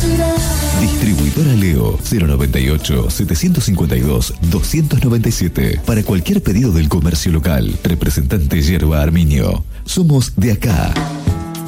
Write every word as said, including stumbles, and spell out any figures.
Distribuidora Leo cero noventa y ocho, setecientos cincuenta y dos, doscientos noventa y siete. Para cualquier pedido del comercio local. Representante Yerba Arminio. Somos de acá.